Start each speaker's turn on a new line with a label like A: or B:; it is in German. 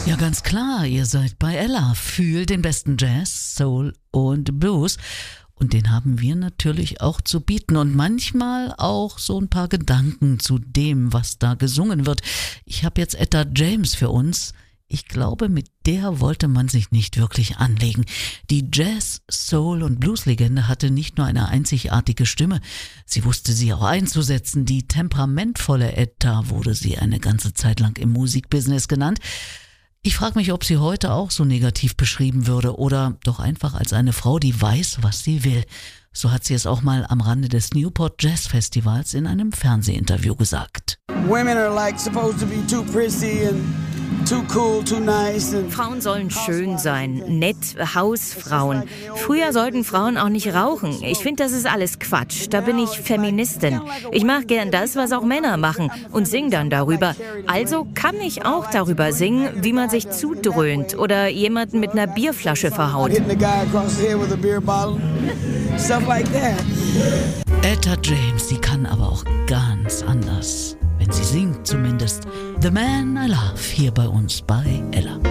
A: Ja, ganz klar, ihr seid bei Ella. Fühlt den besten Jazz, Soul und Blues. Und den haben wir natürlich auch zu bieten und manchmal auch so ein paar Gedanken zu dem, was da gesungen wird. Ich habe jetzt Etta James für uns. Ich glaube, mit der wollte man sich nicht wirklich anlegen. Die Jazz-, Soul- und Blues-Legende hatte nicht nur eine einzigartige Stimme, sie wusste sie auch einzusetzen. Die temperamentvolle Etta wurde sie eine ganze Zeit lang im Musikbusiness genannt. Ich frage mich, ob sie heute auch so negativ beschrieben würde oder doch einfach als eine Frau, die weiß, was sie will. So hat sie es auch mal am Rande des Newport Jazz Festivals in einem Fernsehinterview gesagt.
B: Women are like supposed to be too prissy and too cool, too nice.
C: Frauen sollen schön sein, nett, Hausfrauen. Früher sollten Frauen auch nicht rauchen. Ich finde, das ist alles Quatsch. Da bin ich Feministin. Ich mache gern das, was auch Männer machen und sing dann darüber. Also kann ich auch darüber singen, wie man sich zudröhnt oder jemanden mit einer Bierflasche verhaut.
A: Etta James, sie kann aber auch ganz anders. Wenn sie singt zumindest. The Man I Love hier bei uns bei Ella.